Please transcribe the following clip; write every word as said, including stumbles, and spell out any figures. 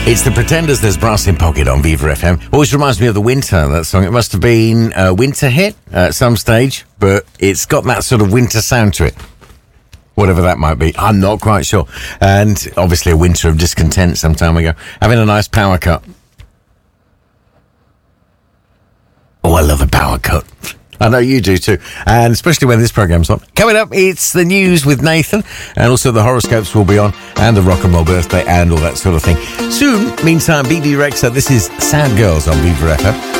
It's the Pretenders, There's Brass in Pocket on Viva F M. Always reminds me of the winter, that song. It must have been a winter hit at some stage, but it's got that sort of winter sound to it. Whatever that might be. I'm not quite sure. And obviously a winter of discontent some time ago. Having a nice power cut. Oh, I love a power cut. I know you do too, and especially when this programme's on. Coming up, it's the news with Nathan, and also the horoscopes will be on, and the rock and roll birthday, and all that sort of thing. Soon, meantime, B B Rexa, this is Sad Girls on Viva F M.